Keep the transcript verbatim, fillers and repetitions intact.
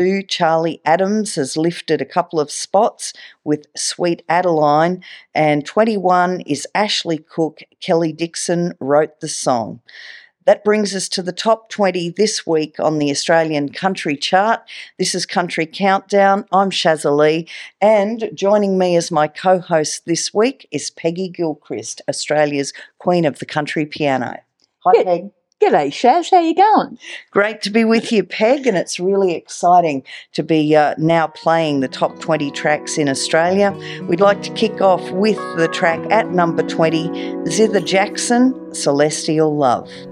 Charlie Adams has lifted a couple of spots with Sweet Adeline, and twenty-one is Ashley Cook. Kelly Dixon wrote the song. That brings us to the top twenty this week on the Australian Country Chart. This is Country Countdown. I'm Shazza Lee, and joining me as my co-host this week is Peggy Gilchrist, Australia's Queen of the Country Piano. Hi, Good. Peg. G'day, Shaz. How you going? Great to be with you, Peg, and it's really exciting to be uh, now playing the top twenty tracks in Australia. We'd like to kick off with the track at number twenty, Zither Jackson, Celestial Love.